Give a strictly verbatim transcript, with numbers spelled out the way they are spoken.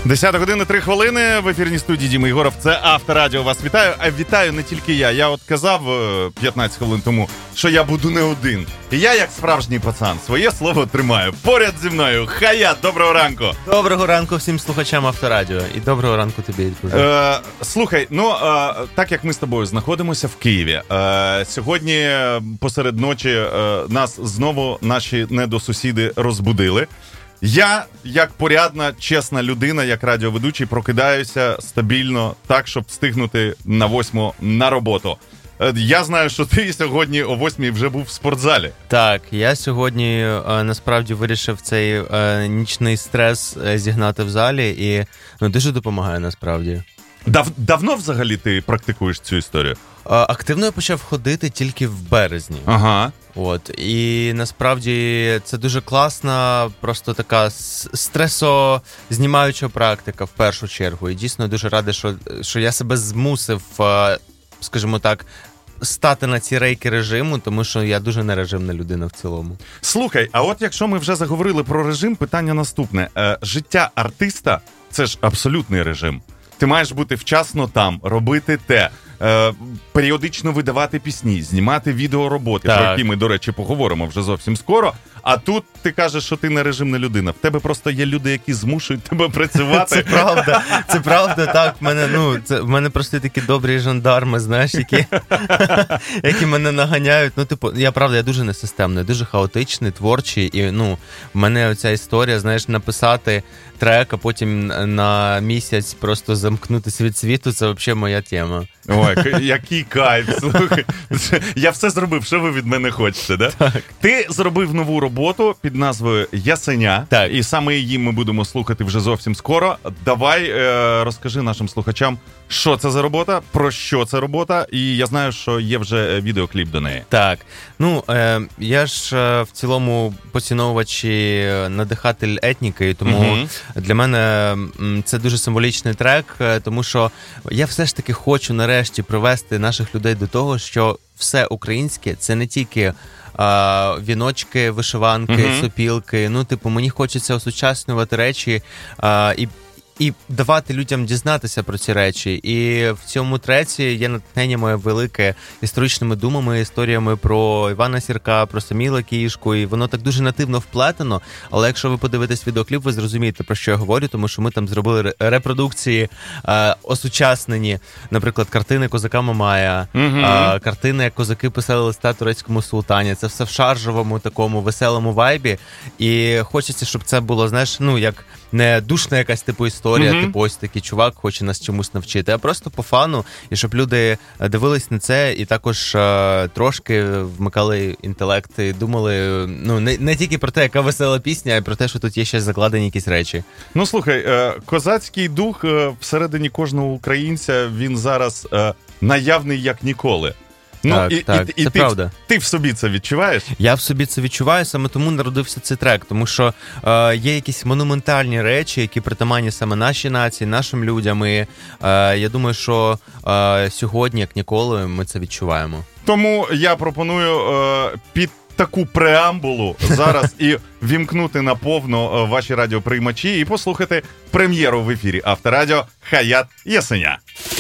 десята година, три хвилини. В ефірній студії Діма Єгоров. Це Авторадіо. Вас вітаю. А вітаю не тільки я. Я от казав п'ятнадцять хвилин тому, що я буду не один. І я, як справжній пацан, своє слово тримаю. Поряд зі мною Хаят. Доброго ранку. Доброго ранку всім слухачам Авторадіо. І доброго ранку тобі. Е, слухай, ну, е, так як ми з тобою знаходимося в Києві, е, сьогодні посеред ночі е, нас знову наші недосусіди розбудили. Я, як порядна, чесна людина, як радіоведучий, прокидаюся стабільно так, щоб встигнути на восьму на роботу. Я знаю, що ти сьогодні о восьмій вже був в спортзалі. Так, я сьогодні е, насправді вирішив цей е, нічний стрес е, зігнати в залі і ну, дуже допомагає насправді. Дав, давно взагалі ти практикуєш цю історію? Е, активно я почав ходити тільки в березні. Ага. От, і насправді це дуже класна, просто така стресознімаюча практика в першу чергу. І дійсно дуже радий, що, що я себе змусив, скажімо так, стати на ці рейки режиму, тому що я дуже нережимна людина в цілому. Слухай, а от якщо ми вже заговорили про режим, питання наступне. Е, життя артиста – це ж абсолютний режим. Ти маєш бути вчасно там, робити те, е, періодично видавати пісні, знімати відеороботи, так. про які ми, до речі, поговоримо вже зовсім скоро. А тут ти кажеш, що ти не режимна людина. В тебе просто є люди, які змушують тебе працювати. Це правда, це правда, так. В мене, ну, це, в мене просто такі добрі жандарми, знаєш, які, які мене наганяють. Ну, типу, я правда, я дуже несистемний, дуже хаотичний, творчий. І, ну, в мене оця історія, знаєш, написати трек, а потім на місяць просто замкнутися від світу, це взагалі моя тема. Ой, який кайф, слухай. Я все зробив, що ви від мене хочете, да? Так. Ти зробив нову роботу під назвою «Ясеня». Так. І саме її ми будемо слухати вже зовсім скоро. Давай е, розкажи нашим слухачам, що це за робота, про що це робота, і я знаю, що є вже відеокліп до неї. Так, ну, е, я ж е, в цілому поціновувач і надихатель етніки, тому uh-huh. для мене м, це дуже символічний трек, е, тому що я все ж таки хочу нарешті привести наших людей до того, що все українське – це не тільки а, віночки, вишиванки, uh-huh. сопілки. Ну, типу, мені хочеться осучаснювати речі а, і І давати людям дізнатися про ці речі. І в цьому треці є натхнення моє велике історичними думами, історіями про Івана Сірка, про Саміла Кішку. І воно так дуже нативно вплетено. Але якщо ви подивитесь відеокліп, ви зрозумієте, про що я говорю, тому що ми там зробили репродукції е, осучаснені. Наприклад, картини козака Мамая, mm-hmm. е, картини, як козаки писали листа турецькому султані. Це все в шаржевому такому веселому вайбі. І хочеться, щоб це було, знаєш, ну, як не душна якась типу історія, mm-hmm. типу ось такий чувак хоче нас чомусь навчити, а просто по фану, і щоб люди дивились на це і також е, трошки вмикали інтелект і думали, ну, не, не тільки про те, яка весела пісня, а й про те, що тут є ще закладені якісь речі. Ну, слухай, е, козацький дух е, всередині кожного українця, він зараз е, наявний як ніколи. Ну, так, і, так, і, і це ти, правда. Ти в собі це відчуваєш? Я в собі це відчуваю, саме тому народився цей трек, тому що е, є якісь монументальні речі, які притаманні саме нашій нації, нашим людям, і е, я думаю, що е, сьогодні, як ніколи, ми це відчуваємо. Тому я пропоную е, під таку преамбулу зараз і вімкнути наповну ваші радіоприймачі і послухати прем'єру в ефірі Авторадіо «Хаят Ясеня».